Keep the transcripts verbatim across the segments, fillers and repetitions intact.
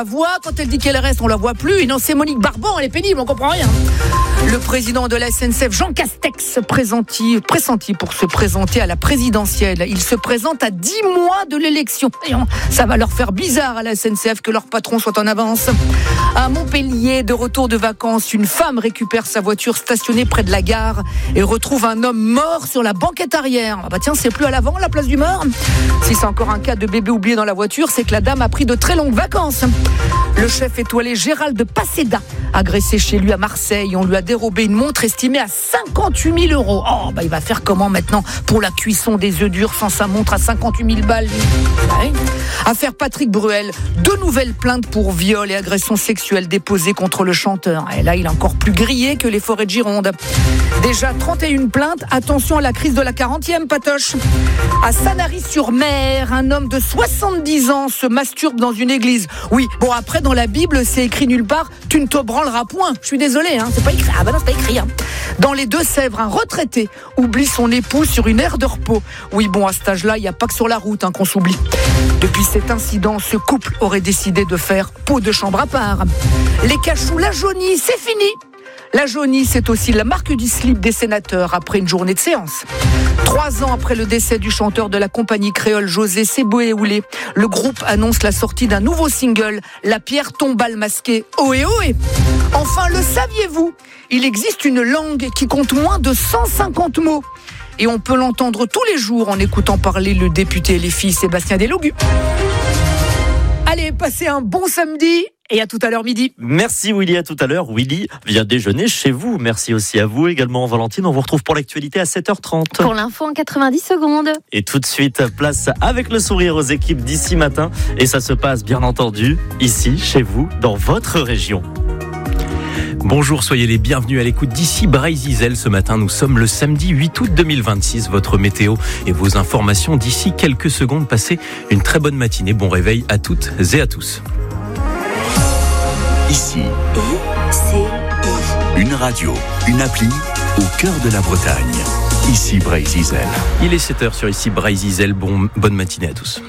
La voix, quand elle dit qu'elle reste, on la voit plus. Et non, c'est Monique Barbon, elle est pénible, on comprend rien. Le président de la S N C F, Jean Castex, pressenti, pressenti pour se présenter à la présidentielle. Il se présente à dix mois de l'élection. Et on, ça va leur faire bizarre à la S N C F que leur patron soit en avance. À Montpellier, de retour de vacances, une femme récupère sa voiture stationnée près de la gare et retrouve un homme mort sur la banquette arrière. Ah bah tiens, c'est plus à l'avant, la place du mort. Si c'est encore un cas de bébé oublié dans la voiture, c'est que la dame a pris de très longues vacances. Le chef étoilé Gérald de Paseda, agressé chez lui à Marseille, on lui a dérobé une montre estimée à cinquante-huit mille euros. Oh, bah il va faire comment maintenant pour la cuisson des œufs durs sans sa montre à cinquante-huit mille balles? Ouais. Affaire Patrick Bruel, deux nouvelles plaintes pour viol et agression sexuelle déposées contre le chanteur. Et là, il est encore plus grillé que les forêts de Gironde. Déjà trente et une plaintes, attention à la crise de la quarantième, Patoche. À Sanary-sur-Mer, un homme de soixante-dix ans se masturbe dans une église. Oui, bon après dans la Bible, c'est écrit nulle part, tu ne te branleras point. Je suis désolé, hein, c'est pas écrit. Ah bah non, c'est pas écrit. Hein. Dans les Deux-Sèvres, un retraité oublie son épouse sur une aire de repos. Oui, bon, à cet âge-là, il n'y a pas que sur la route hein, qu'on s'oublie. Depuis cet incident, ce couple aurait décidé de faire peau de chambre à part. Les cachous, la jaunie, c'est fini. La jaunie, c'est aussi la marque du slip des sénateurs après une journée de séance. Trois ans après le décès du chanteur de la compagnie créole José Seboé-Oulé, le groupe annonce la sortie d'un nouveau single, La pierre tombale masquée. Ohé ohé. Enfin, le saviez-vous? Il existe une langue qui compte moins de cent cinquante mots. Et on peut l'entendre tous les jours en écoutant parler le député L F I Sébastien Delogu. Allez, passez un bon samedi. Et à tout à l'heure midi. Merci Willy, à tout à l'heure. Willy vient déjeuner chez vous. Merci aussi à vous également, Valentine. On vous retrouve pour l'actualité à sept heures trente. Pour l'info en quatre-vingt-dix secondes. Et tout de suite, place avec le sourire aux équipes d'ici matin. Et ça se passe bien entendu ici, chez vous, dans votre région. Bonjour, soyez les bienvenus à l'écoute d'ici Bray-Zizel. Ce matin, nous sommes le samedi huit août deux mille vingt-six. Votre météo et vos informations d'ici quelques secondes. Passez une très bonne matinée. Bon réveil à toutes et à tous. Ici, une radio, une appli au cœur de la Bretagne. Ici Bray-Zizel. Il est sept heures sur Ici Bray-Zizel. Bon, bonne matinée à tous.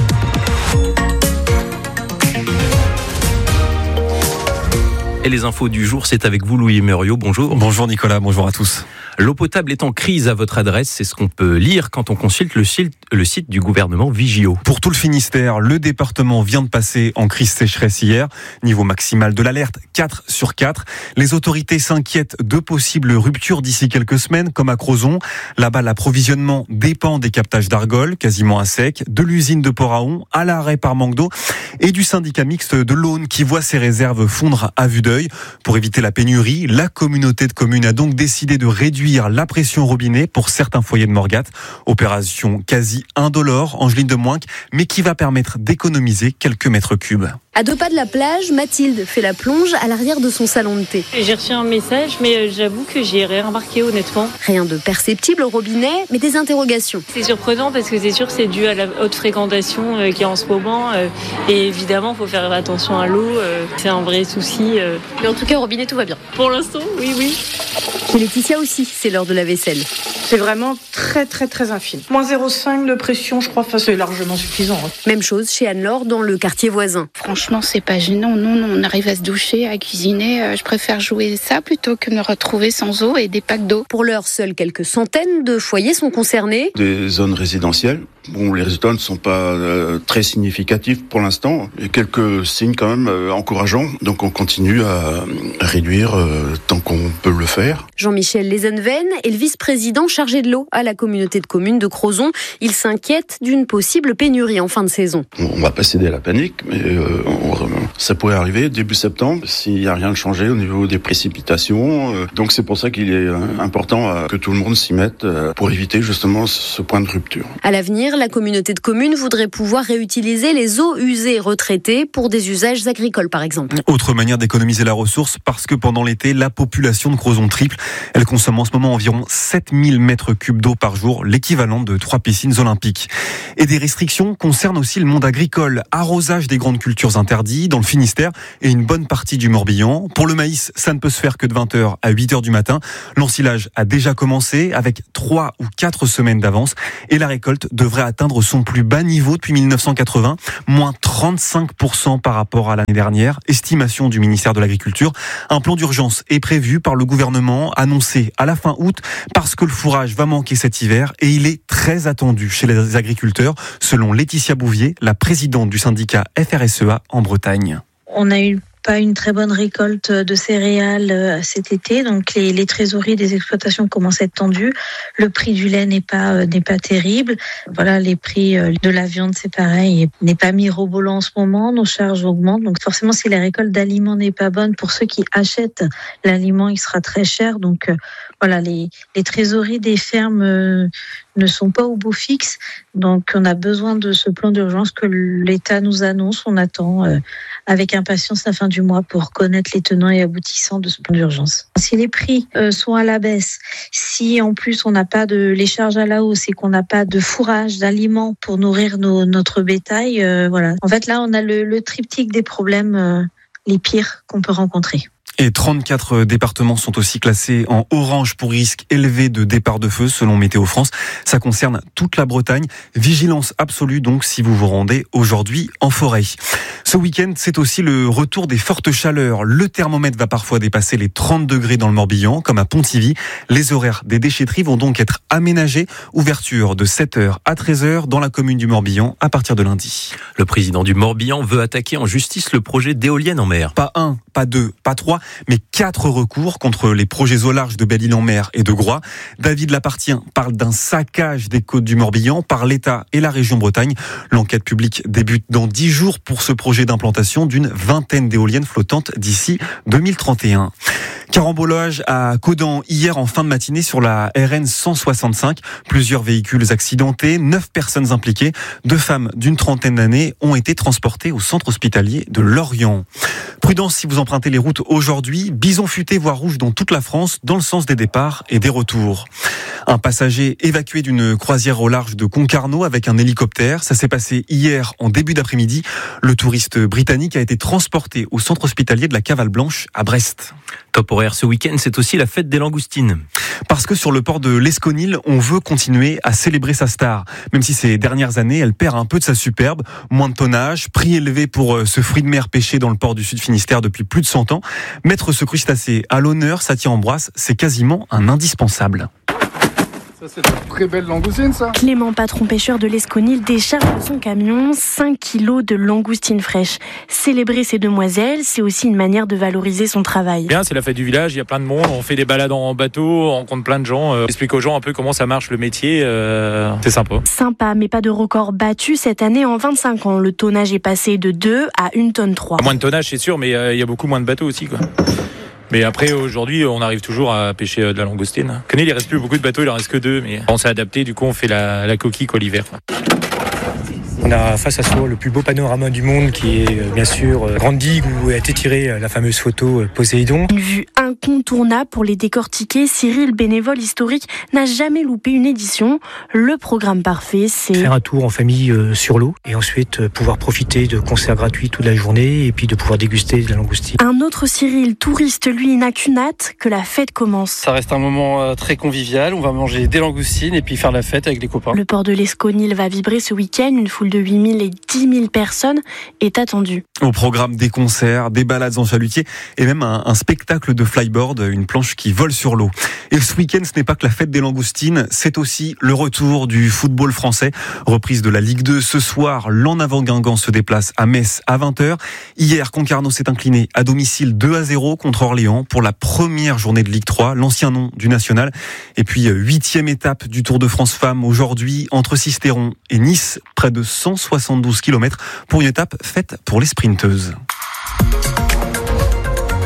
Et les infos du jour, c'est avec vous Louis Muriot. Bonjour. Bonjour Nicolas, bonjour à tous. L'eau potable est en crise à votre adresse, c'est ce qu'on peut lire quand on consulte le site, le site du gouvernement Vigio. Pour tout le Finistère, le département vient de passer en crise sécheresse hier. Niveau maximal de l'alerte, quatre sur quatre. Les autorités s'inquiètent de possibles ruptures d'ici quelques semaines, comme à Crozon. Là-bas, l'approvisionnement dépend des captages d'Argol, quasiment à sec, de l'usine de Port-Aon, à l'arrêt par manque d'eau, et du syndicat mixte de l'Aune qui voit ses réserves fondre à vue d'œil. Pour éviter la pénurie, la communauté de communes a donc décidé de réduire la pression au robinet pour certains foyers de Morgat. Opération quasi indolore, Angeline de Moinque, mais qui va permettre d'économiser quelques mètres cubes. À deux pas de la plage, Mathilde fait la plonge à l'arrière de son salon de thé. J'ai reçu un message, mais j'avoue que j'y ai rien remarqué honnêtement. Rien de perceptible au robinet, mais des interrogations. C'est surprenant parce que c'est sûr que c'est dû à la haute fréquentation euh, qu'il y a en ce moment. Euh, et évidemment, il faut faire attention à l'eau. Euh, c'est un vrai souci. Euh. Mais en tout cas, au robinet, tout va bien. Pour l'instant, oui, oui. Chez Laetitia aussi, c'est l'heure de la vaisselle. C'est vraiment très, très, très infime. moins zéro virgule cinq de pression, je crois, enfin, c'est largement suffisant. Hein. Même chose chez Anne-Laure dans le quartier voisin. Franchement, c'est pas gênant. Non, non, on arrive à se doucher, à cuisiner. Je préfère jouer ça plutôt que me retrouver sans eau et des packs d'eau. Pour l'heure, seules quelques centaines de foyers sont concernés. Des zones résidentielles. Bon, les résultats ne sont pas euh, très significatifs pour l'instant. Il y a quelques signes quand même euh, encourageants. Donc on continue à, à réduire euh, tant qu'on peut le faire. Jean-Michel Lezenven est le vice-président chargé de l'eau à la communauté de communes de Crozon. Il s'inquiète d'une possible pénurie en fin de saison. On va pas céder à la panique, mais euh, on, ça pourrait arriver début septembre s'il n'y a rien de changé au niveau des précipitations. Euh, donc c'est pour ça qu'il est euh, important euh, que tout le monde s'y mette euh, pour éviter justement ce point de rupture. À l'avenir, la communauté de communes voudrait pouvoir réutiliser les eaux usées retraitées pour des usages agricoles, par exemple. Autre manière d'économiser la ressource, parce que pendant l'été, la population de Crozon triple. Elle consomme en ce moment environ sept mille mètres cubes d'eau par jour, l'équivalent de trois piscines olympiques. Et des restrictions concernent aussi le monde agricole. Arrosage des grandes cultures interdits. Dans le Finistère et une bonne partie du Morbihan. Pour le maïs, ça ne peut se faire que de vingt heures à huit heures du matin. L'ensilage a déjà commencé avec trois ou quatre semaines d'avance et la récolte devrait atteindre son plus bas niveau depuis mille neuf cent quatre-vingts, moins trente-cinq pour cent par rapport à l'année dernière. Estimation du ministère de l'Agriculture. Un plan d'urgence est prévu par le gouvernement, annoncé à la fin août, parce que le fourrage va manquer cet hiver et il est très attendu chez les agriculteurs, selon Laetitia Bouvier, la présidente du syndicat F R S E A en Bretagne. On a eu pas une très bonne récolte de céréales cet été, donc les, les trésoreries des exploitations commencent à être tendues. Le prix du lait n'est pas n'est pas terrible. Voilà, les prix de la viande c'est pareil, n'est pas mirobolant en ce moment. Nos charges augmentent, donc forcément si la récolte d'aliments n'est pas bonne, pour ceux qui achètent l'aliment, il sera très cher. Donc voilà, les les trésoreries des fermes euh, ne sont pas au beau fixe, donc on a besoin de ce plan d'urgence que l'État nous annonce. On attend euh, avec impatience la fin du mois pour connaître les tenants et aboutissants de ce plan d'urgence. Si les prix euh, sont à la baisse, si en plus on n'a pas de les charges à la hausse et qu'on n'a pas de fourrage, d'aliments pour nourrir nos, notre bétail, euh, voilà. En fait là on a le, le triptyque des problèmes euh, les pires qu'on peut rencontrer. Et trente-quatre départements sont aussi classés en orange pour risque élevé de départ de feu selon Météo France. Ça concerne toute la Bretagne. Vigilance absolue donc si vous vous rendez aujourd'hui en forêt. Ce week-end, c'est aussi le retour des fortes chaleurs. Le thermomètre va parfois dépasser les trente degrés dans le Morbihan, comme à Pontivy. Les horaires des déchetteries vont donc être aménagés. Ouverture de sept heures à treize heures dans la commune du Morbihan à partir de lundi. Le président du Morbihan veut attaquer en justice le projet d'éolienne en mer. Pas un, pas deux, pas trois, mais quatre recours contre les projets au large de Belle-Île-en-Mer et de Groix. David Lapartien parle d'un saccage des côtes du Morbihan par l'État et la région Bretagne. L'enquête publique débute dans dix jours pour ce projet d'implantation d'une vingtaine d'éoliennes flottantes d'ici deux mille trente et un. Carambolage à Caudan hier en fin de matinée sur la R N cent soixante-cinq. Plusieurs véhicules accidentés, neuf personnes impliquées. Deux femmes d'une trentaine d'années ont été transportées au centre hospitalier de Lorient. Prudence si vous empruntez les routes aujourd'hui. Bison futé voie rouge dans toute la France dans le sens des départs et des retours. Un passager évacué d'une croisière au large de Concarneau avec un hélicoptère. Ça s'est passé hier en début d'après-midi. Le touriste britannique a été transporté au centre hospitalier de la Cavale Blanche à Brest. Top horaire ce week-end, c'est aussi la fête des langoustines. Parce que sur le port de l'Esconil, on veut continuer à célébrer sa star. Même si ces dernières années, elle perd un peu de sa superbe. Moins de tonnage, prix élevé pour ce fruit de mer pêché dans le port du Sud Finistère depuis plus de cent ans. Mettre ce crustacé à l'honneur, ça tient en brasse, c'est quasiment un indispensable. Ça, c'est une très belle langoustine, ça. Clément, patron pêcheur de l'Esconil, décharge de son camion cinq kilos de langoustines fraîches. Célébrer ces demoiselles, c'est aussi une manière de valoriser son travail. Bien, c'est la fête du village, il y a plein de monde, on fait des balades en bateau, on rencontre plein de gens, euh, explique aux gens un peu comment ça marche le métier, euh, c'est sympa. Sympa, mais pas de record battu cette année en vingt-cinq ans. Le tonnage est passé de deux à une tonne trois. Moins de tonnage, c'est sûr, mais il euh, y a beaucoup moins de bateaux aussi, quoi. Mais après, aujourd'hui, on arrive toujours à pêcher de la langoustine. Canel, il reste plus beaucoup de bateaux, il en reste que deux. Mais on s'est adapté, du coup, on fait la, la coquille quoi, l'hiver. On a face à soi le plus beau panorama du monde qui est bien sûr Grande Digue où a été tirée la fameuse photo Poséidon. Une vue incontournable pour les décortiquer. Cyril, bénévole historique, n'a jamais loupé une édition. Le programme parfait, c'est faire un tour en famille sur l'eau et ensuite pouvoir profiter de concerts gratuits toute la journée et puis de pouvoir déguster de la langoustine. Un autre Cyril, touriste, lui, n'a qu'une hâte que la fête commence. Ça reste un moment très convivial. On va manger des langoustines et puis faire la fête avec les copains. Le port de l'Esconil va vibrer ce week-end. Une foule de huit mille et dix mille personnes est attendue. Au programme des concerts, des balades en chalutier et même un, un spectacle de flyboard, une planche qui vole sur l'eau. Et ce week-end, ce n'est pas que la fête des langoustines, c'est aussi le retour du football français. Reprise de la Ligue deux ce soir, l'En Avant Guingamp se déplace à Metz à vingt heures. Hier, Concarneau s'est incliné à domicile deux à zéro contre Orléans pour la première journée de Ligue trois, l'ancien nom du national. Et puis, huitième étape du Tour de France Femmes aujourd'hui entre Sisteron et Nice, près de cent soixante-douze kilomètres pour une étape faite pour les sprinteuses. On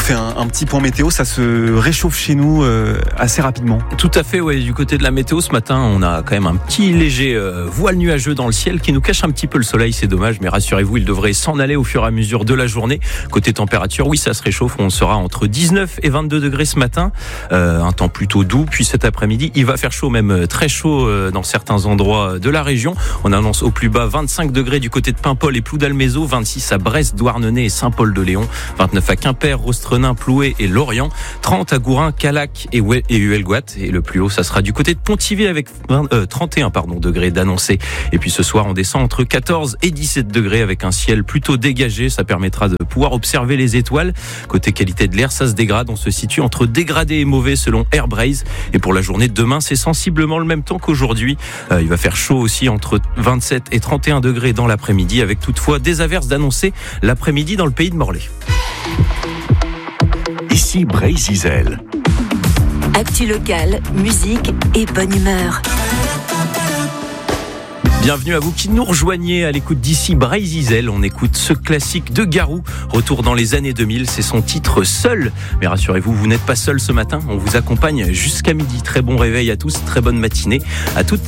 fait un, un petit point météo, ça se réchauffe chez nous euh, assez rapidement. Tout à fait, ouais. Du côté de la météo, ce matin, on a quand même un petit léger euh, voile nuageux dans le ciel qui nous cache un petit peu le soleil, c'est dommage, mais rassurez-vous, il devrait s'en aller au fur et à mesure de la journée. Côté température, oui, ça se réchauffe, on sera entre dix-neuf et vingt-deux degrés ce matin, euh, un temps plutôt doux, puis cet après-midi, il va faire chaud, même très chaud euh, dans certains endroits de la région. On annonce au plus bas vingt-cinq degrés du côté de Paimpol et Ploudalmézeau, vingt-six à Brest, Douarnenez et Saint-Paul-de-Léon, vingt-neuf à Quimper, Rostrenin, Ploué et Lorient, trente à Gourin, Callac et Huelgoat, et le plus haut, ça sera du côté de Pontivy avec vingt, euh, trente et un pardon, degrés d'annoncé. Et puis ce soir, on descend entre quatorze et dix-sept degrés avec un ciel plutôt dégagé. Ça permettra de pouvoir observer les étoiles. Côté qualité de l'air, ça se dégrade. On se situe entre dégradé et mauvais selon Airbraze. Et pour la journée de demain, c'est sensiblement le même temps qu'aujourd'hui. Euh, il va faire chaud aussi entre vingt-sept et trente et un degrés dans l'après-midi, avec toutefois des averses d'annoncer l'après-midi dans le pays de Morlaix. Ici Brézizel. Actu locale, musique et bonne humeur. Bienvenue à vous qui nous rejoignez à l'écoute d'ici Brézizel. On écoute ce classique de Garou. Retour dans les années deux mille, c'est son titre Seul. Mais rassurez-vous, vous n'êtes pas seul ce matin. On vous accompagne jusqu'à midi. Très bon réveil à tous, très bonne matinée à toutes.